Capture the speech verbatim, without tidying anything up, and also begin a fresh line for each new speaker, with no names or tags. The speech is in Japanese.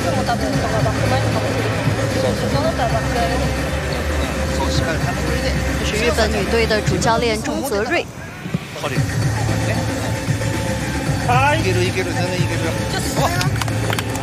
も多分とかバック前とかも来る。そうそう。そうなったらバックやる。
そうしっかりためて。
这是日本女队的主教练钟泽瑞。
これ。ね。はい。いけるいける全然いけるよ。